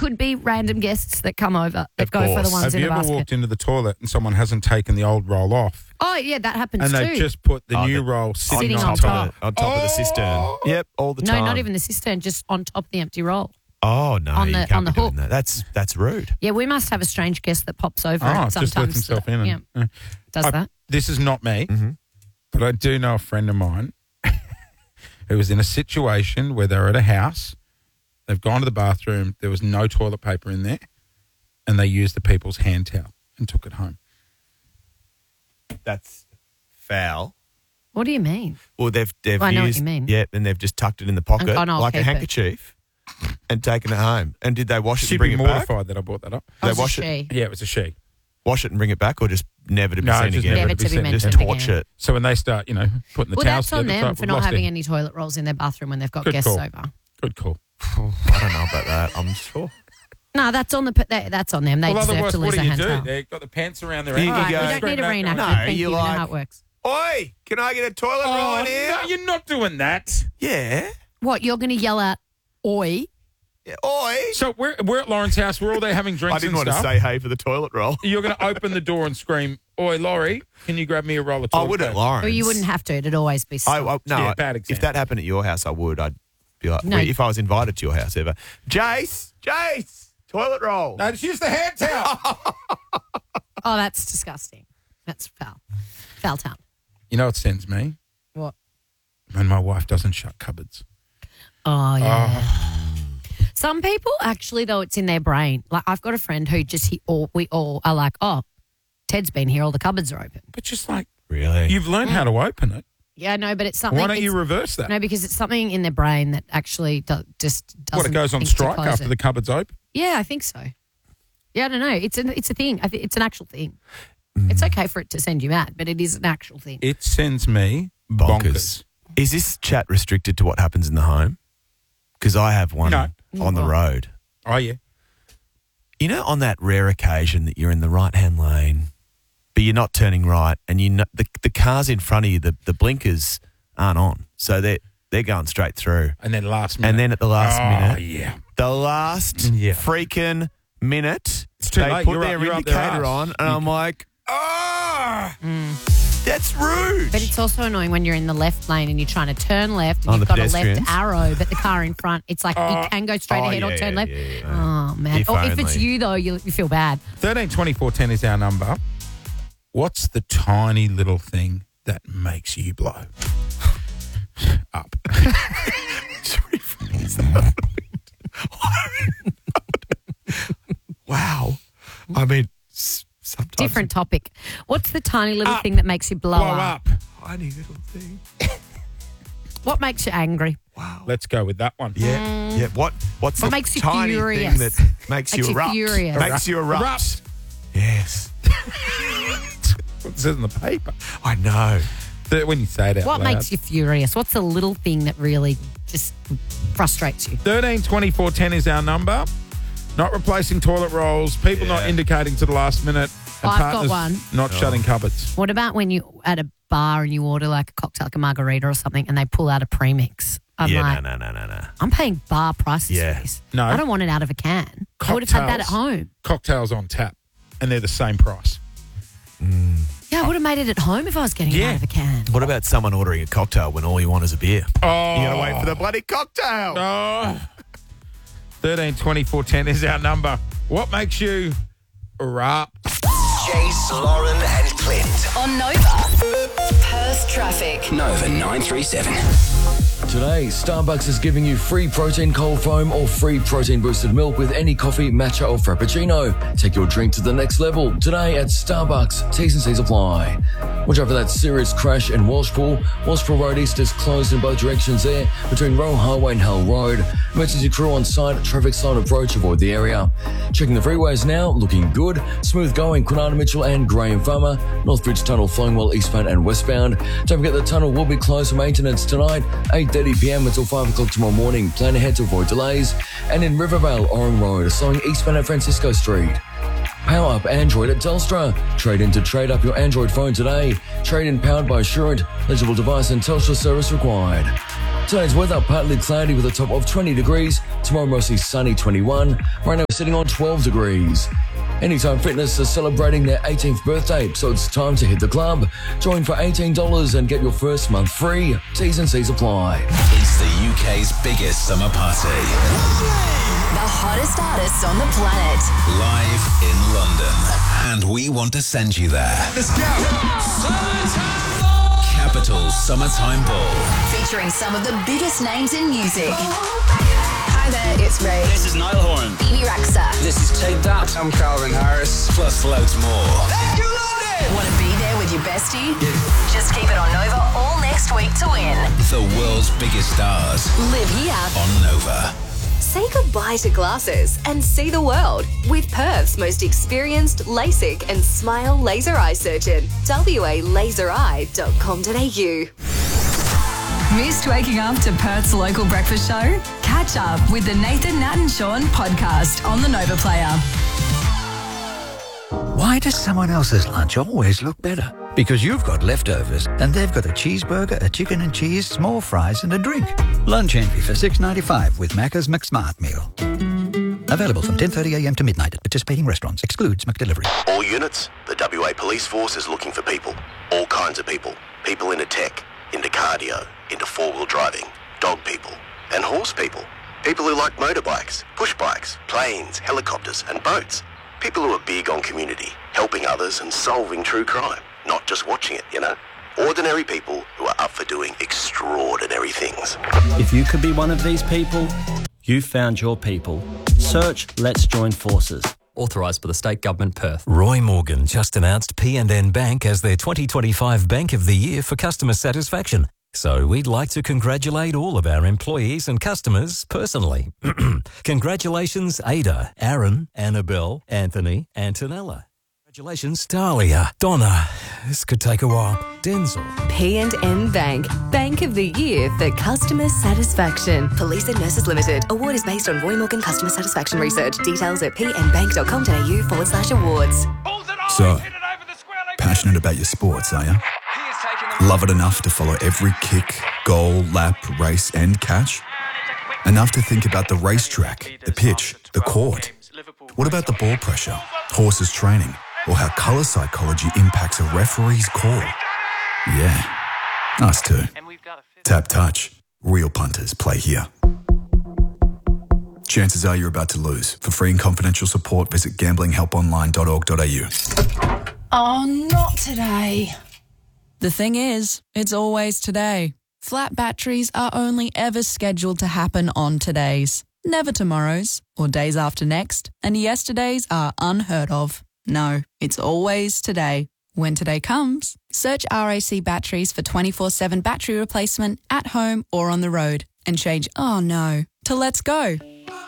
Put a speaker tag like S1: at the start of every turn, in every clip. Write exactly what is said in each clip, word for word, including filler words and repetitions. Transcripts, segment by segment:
S1: could be random guests that come over that
S2: Of
S1: go for the
S2: course.
S1: ones
S3: Have
S1: in
S3: you
S1: the
S3: ever
S1: basket.
S3: walked into the toilet and someone hasn't taken the old roll off?
S1: Oh, yeah, that happens
S3: And
S1: too.
S3: they've just put the
S2: Oh,
S3: new
S2: the-
S3: roll sitting,
S1: Sitting
S3: on,
S1: on
S3: top.
S2: of it, on top of the cistern. Yep, all the
S1: no,
S2: time.
S1: not even the cistern, just on top of the empty roll.
S2: Oh, no,
S1: on
S2: you
S1: the-
S2: can't
S1: on
S2: be
S1: the
S2: doing
S1: hook.
S2: that. That's, that's rude.
S1: Yeah, we must have a strange guest that pops over
S3: Oh,
S1: and
S3: just
S1: sometimes.
S3: lets himself in.
S1: Yeah,
S3: And, uh,
S1: does
S3: I-
S1: that.
S3: This is not me,
S2: Mm-hmm.
S3: but I do know a friend of mine who was in a situation where they're at a house. They've gone to the bathroom. There was no toilet paper in there, and they used the people's hand towel and took it home.
S2: That's foul.
S1: What do you mean?
S2: Well, they've they've
S1: I know what
S2: used
S1: you mean.
S2: yeah, and they've just tucked it in the pocket
S1: And- oh, no, I'll
S2: like a
S1: keep it.
S2: handkerchief and taken it home. And did they wash it
S3: She'd
S2: and bring
S3: be
S2: it back?
S3: mortified that I brought that up.
S1: Oh,
S2: They
S1: it's a
S2: wash it-
S1: she.
S3: Yeah, it was a she.
S2: Wash it and bring it back, or just never to be
S3: No,
S2: seen
S3: just
S2: again?
S1: Never
S3: to
S1: to
S3: be
S1: be
S3: seen.
S1: mentioned
S2: Just
S1: again.
S2: torch it.
S3: So when they start, you know, putting the
S1: Well,
S3: towels
S1: that's on
S3: together,
S1: them
S3: it's
S1: for
S3: like,
S1: not
S3: "We've lost
S1: having
S3: it."
S1: any toilet rolls in their bathroom when they've got
S3: Good
S1: guests
S3: call.
S1: over.
S3: Good call.
S2: I don't know about that. I'm sure.
S1: No, that's on the they, that's on them. They
S3: Well,
S1: deserve
S3: otherwise,
S1: to
S3: what
S1: lose
S3: do
S1: a
S3: you
S1: hand
S3: do?
S1: towel.
S3: They've got the pants around their
S2: Here
S3: ankles.
S2: you
S1: All right,
S2: go.
S1: we don't need a
S3: Screaming out,
S1: reenactment.
S2: No,
S1: Thank
S2: you
S1: you. You know
S2: like-
S1: how it works.
S2: Oi, can I get a toilet roll
S3: Oh,
S2: in here?
S3: no, you're not doing that.
S2: Yeah.
S1: What, you're going to yell out, oi?
S2: yeah. Oi.
S3: So we're we're at Lauren's house. We're all there having drinks
S2: I didn't
S3: and
S2: want
S3: stuff.
S2: to say hey for the toilet roll.
S3: You're going to open the door and scream, "Oi, Laurie, can you grab me a roll of
S2: I
S3: toilet
S2: would at
S3: paper?"
S2: Lawrence.
S1: Well, you wouldn't have to. It'd always be
S2: I,
S1: stopped.
S2: I, no,
S3: Yeah, bad
S2: if
S3: example.
S2: that happened at your house, I would. I'd be like,
S1: No.
S2: if I was invited to your house ever. Jace, Jace, toilet roll.
S3: No, just use the hand towel.
S1: Oh, that's disgusting. That's foul. Foul town.
S3: You know what sends me?
S1: What?
S3: When my wife doesn't shut cupboards.
S1: Oh, yeah. Some people, actually, though, it's in their brain. Like, I've got a friend who just, he, all, we all are like, oh, Ted's been here, all the cupboards are open.
S3: But just like,
S2: Really?
S3: you've learned how to open it.
S1: Yeah, no, but it's something.
S3: Why don't you
S1: it's-
S3: reverse that?
S1: No, because it's something in their brain that actually do, just doesn't.
S3: What, it goes on
S1: think to
S3: strike
S1: close
S3: after
S1: it.
S3: the cupboard's open?
S1: Yeah, I think so. Yeah, I don't know. It's an, it's a thing. I think it's an actual thing. It's okay for it to send you mad, but it is an actual thing.
S3: It sends me bonkers.
S2: Bonkers. Is this chat restricted to what happens in the home? Because I have one
S3: No.
S2: on the
S1: What?
S2: road.
S3: Oh, yeah.
S2: You know, on that rare occasion that you're in the right-hand lane, but you're not turning right, and you know the the cars in front of you, the, the blinkers aren't on, so they're they're going straight through.
S3: And then last minute.
S2: And then at the last
S3: oh,
S2: minute,
S3: yeah.
S2: the last
S3: Yeah.
S2: freaking minute,
S3: It's too
S2: they
S3: late.
S2: put
S3: You're
S2: their
S3: up- you're up their
S2: indicator
S3: arse.
S2: on, and
S3: You
S2: I'm
S3: can-
S2: like, ah,
S1: Mm.
S2: that's rude.
S1: But it's also annoying when you're in the left lane and you're trying to turn left and
S2: On
S1: you've
S2: the
S1: got a left
S2: pedestrians?
S1: arrow, but the car in front, it's like
S3: Oh.
S1: you can go straight
S2: Oh,
S1: ahead or
S2: yeah,
S1: turn
S2: yeah,
S1: left.
S2: yeah, yeah.
S1: Oh, man.
S2: If
S1: Or if it's
S2: only.
S1: you, though, you, you feel bad.
S3: thirteen twenty-four ten is our number. What's the tiny little thing that makes you blow up?
S2: Wow. I mean, s- sometimes
S1: Different topic. What's the tiny little
S3: Up.
S1: thing that makes you blow,
S3: Blow
S1: up?
S3: up.
S2: tiny little thing.
S1: What makes you angry?
S2: Wow.
S3: Let's go with that one.
S2: Yeah, yeah. What what's
S1: What
S2: the
S1: makes you
S2: tiny
S1: furious?
S2: thing that makes,
S1: Makes
S2: you
S1: you
S2: erupt?
S1: furious.
S2: Makes you erupt.
S3: Erupt.
S2: Yes,
S3: What it says in the paper.
S2: I know.
S3: That- When you say it out
S1: What
S3: loud.
S1: makes you furious? What's the little thing that really just frustrates you?
S3: thirteen twenty-four ten is our number. Not replacing toilet rolls, people not
S2: Yeah.
S3: indicating to the last minute, and
S1: I've got
S3: partners
S1: one.
S3: not shutting cupboards.
S1: What about when you at a bar and you order like a cocktail, like a margarita or something, and they pull out a premix? I'm
S2: yeah,
S1: like,
S2: no, no, no, no, no.
S1: I'm paying bar prices
S2: Yeah.
S1: for this.
S3: No.
S1: I don't want it out of a can. I would have had that at
S3: Cocktails.
S1: home.
S3: Cocktails on tap, and they're the same price.
S1: Yeah, I would have made it at home if I was getting
S3: Yeah.
S1: it out of a can.
S2: What about someone ordering a cocktail when all you want is a beer?
S3: Oh,
S2: You got to wait for the bloody cocktail.
S3: Oh. thirteen twenty-four ten is our number. What makes you erupt?
S4: Jace, Lauren, and Clint.
S5: On Nova. Perth traffic.
S4: Nova nine three seven.
S6: Today, Starbucks is giving you free protein cold foam or free protein boosted milk with any coffee, matcha or frappuccino. Take your drink to the next level today at Starbucks. T's and C's apply. Watch out for that serious crash in Walshpool. Walshpool Road East is closed in both directions there between Rowe Highway and Hull Road. Emergency crew on site, traffic sign approach, avoid the area. Checking the freeways now, looking good. Smooth going, Quinana Mitchell and Graham Farmer. Northbridge Tunnel flowing well eastbound and westbound. Don't forget the tunnel will be closed for maintenance tonight, eight thirty p.m. until five o'clock tomorrow morning. Plan ahead to avoid delays. And in Rivervale, Orring Road, slowing eastbound at Francisco Street. Power up Android at Telstra. Trade in to trade up your Android phone today. Trade in powered by Assurant. Eligible device and Telstra service required. Today's weather, partly cloudy with a top of twenty degrees. Tomorrow mostly sunny, twenty-one. Right now we're sitting on twelve degrees. Anytime Fitness is celebrating their eighteenth birthday, so it's time to hit the club. Join for eighteen dollars and get your first month free. T's and C's apply.
S4: It's the U K's biggest summer party.
S5: The hottest artists on the planet.
S4: Live in London. And we want to send you there. Let's go! Summertime Ball! Capital Summertime Ball.
S5: Featuring some of the biggest names in music. Hi there, it's Ray.
S7: This is Niall Horan.
S5: Bibi Rexha.
S7: This is Take That. I'm Calvin Harris.
S4: Plus loads more.
S5: Thank you, London! Want to be there with your bestie? Yeah. Just keep it on Nova all next week to win.
S4: The world's biggest stars.
S5: Live here.
S4: On Nova.
S8: Say goodbye to glasses and see the world with Perth's most experienced LASIK and Smile laser eye surgeon. w a laser eye dot com dot a u.
S5: Missed waking up to Perth's local breakfast show? Catch up with the Nathan, Nat and Sean podcast on the Nova Player.
S9: Why does someone else's lunch always look better? Because you've got leftovers and they've got a cheeseburger, a chicken and cheese, small fries and a drink. Lunch envy for six dollars ninety-five with Macca's McSmart Meal. Available from ten thirty a m to midnight at participating restaurants. Excludes McDelivery.
S10: All units, the W A Police Force is looking for people. All kinds of people. People into tech, into cardio, into four-wheel driving, dog people, and horse people. People who like motorbikes, push bikes, planes, helicopters and boats. People who are big on community, helping others and solving true crime. Not just watching it, you know. Ordinary people who are up for doing extraordinary things.
S11: If you could be one of these people, you found your people. Search Let's Join Forces.
S12: Authorised by the State Government, Perth.
S13: Roy Morgan just announced P and N Bank as their twenty twenty-five Bank of the Year for customer satisfaction. So we'd like to congratulate all of our employees and customers personally. Congratulations, Ada, Aaron, Annabelle, Anthony, Antonella. Congratulations, Dahlia, Donna. This could take a while. Denzel.
S8: P and N Bank, Bank of the Year for Customer Satisfaction. Police and Nurses Limited. Award is based on Roy Morgan Customer Satisfaction Research. Details at p n bank dot com dot a u forward slash awards.
S14: So, passionate about your sports, are you? Love it enough to follow every kick, goal, lap, race and catch? Enough to think about the racetrack, the pitch, the court? What about the ball pressure, horses training, or how colour psychology impacts a referee's call? Yeah, us too. Tap Touch. Real punters play here. Chances are you're about to lose. For free and confidential support, visit gambling help online dot org dot a u.
S15: Oh, not today. The thing is, it's always today. Flat batteries are only ever scheduled to happen on todays, never tomorrows or days after next, and yesterdays are unheard of. No, it's always today. When today comes, search R A C Batteries for twenty-four seven battery replacement at home or on the road and change "oh no" to "let's go."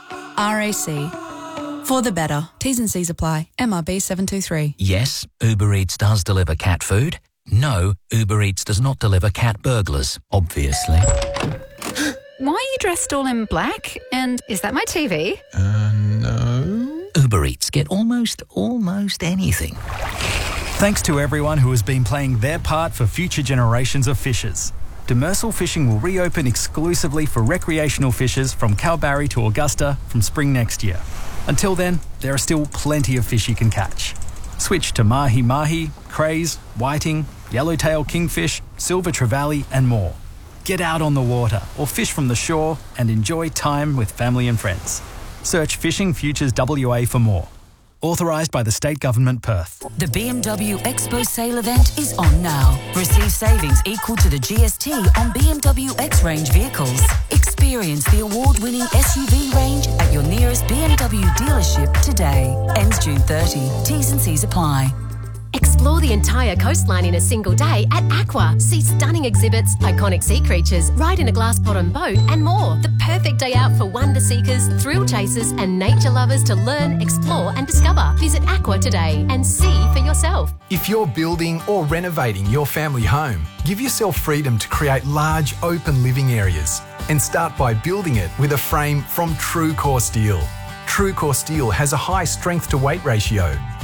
S15: R A C. For the better. T's and C's apply. M R B seven two three.
S9: Yes, Uber Eats does deliver cat food. No, Uber Eats does not deliver cat burglars, obviously.
S16: Why are you dressed all in black? And is that my T V?
S3: Uh, no.
S9: Uber Eats get almost, almost anything.
S17: Thanks to everyone who has been playing their part for future generations of fishers. Demersal Fishing will reopen exclusively for recreational fishers from Kalbarri to Augusta from spring next year. Until then, there are still plenty of fish you can catch. Switch to mahi-mahi, craze, whiting, yellowtail kingfish, silver trevally and more. Get out on the water or fish from the shore and enjoy time with family and friends. Search Fishing Futures W A for more. Authorised by the State Government, Perth.
S18: The B M W Expo sale event is on now. Receive savings equal to the G S T on B M W X-Range vehicles. Experience the award-winning S U V range at your nearest B M W dealership today. Ends June thirtieth. T's and C's apply.
S19: Explore the entire coastline in a single day at Aqua. See stunning exhibits, iconic sea creatures, ride in a glass-bottom boat and more. The perfect day out for wonder seekers, thrill chasers and nature lovers to learn, explore and discover. Visit Aqua today and see for yourself.
S20: If you're building or renovating your family home, give yourself freedom to create large open living areas and start by building it with a frame from TrueCore Steel. TrueCore Steel has a high strength to weight ratio,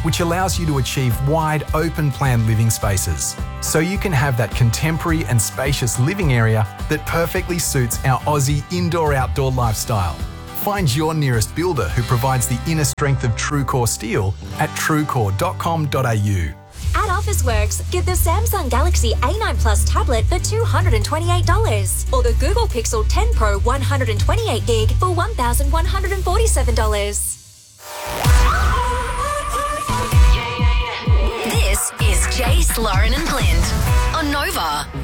S20: which allows you to achieve wide, open-plan living spaces. So you can have that contemporary and spacious living area that perfectly suits our Aussie indoor-outdoor lifestyle. Find your nearest builder who provides the inner strength of TrueCore steel at truecore dot com dot a u.
S21: At Officeworks, get the Samsung Galaxy A nine Plus tablet for two hundred twenty-eight dollars or the Google Pixel ten Pro one hundred twenty-eight gig for one thousand one hundred forty-seven dollars.
S22: This is Jace, Lauren and Clint on Nova.